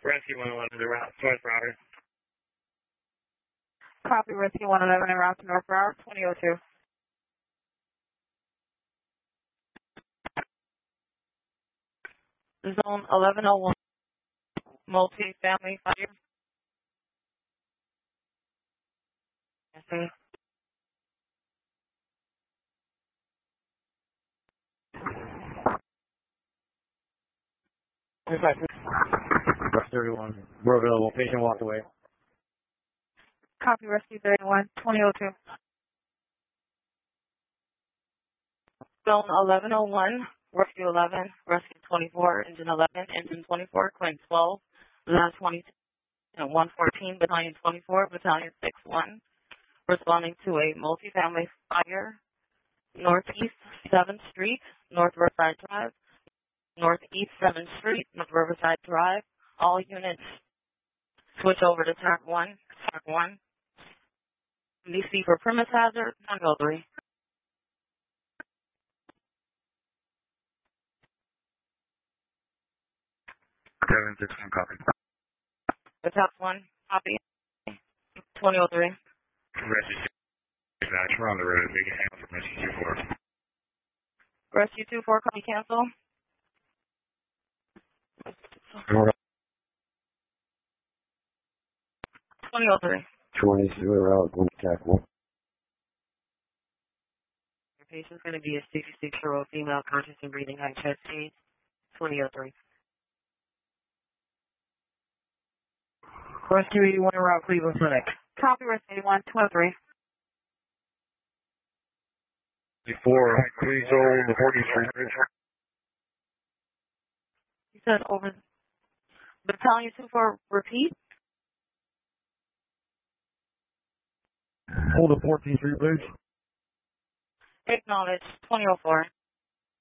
Rescue 111 to route, North Router. Copy, Rescue 111 en route to North Router, 2002. Zone 1101, multi-family fire. Yes, sir. Rescue 31, we're available. Patient walked away. Copy, Rescue 31, 2002. Zone 1101, Rescue 11, Rescue 24, Engine 11, Engine 24, Claim 12, Last 22, 114, Battalion 24, Battalion 61, responding to a multifamily fire, Northeast 7th Street, North Riverside Drive, Northeast 7th Street, North Riverside Drive. All units switch over to TAC 1, TAC 1. DC for premise hazard, Tango 3. 761, copy. The TAC 1, copy. 2003. Rescue 2, we're on the road. Big hand from Rescue 24. Rescue 24, copy, cancel. 2003. 20, we're out, going to TAC 1. Your patient's going to be a 66-year-old female, conscious and breathing, high chest pain, 2003. Rescue 81 en route, Cleveland Clinic. Copy, Rescue 81, 203. Before, please hold the 43. You said over. Battalion 24, repeat. Hold the 14 Street, please. Acknowledge, 2004.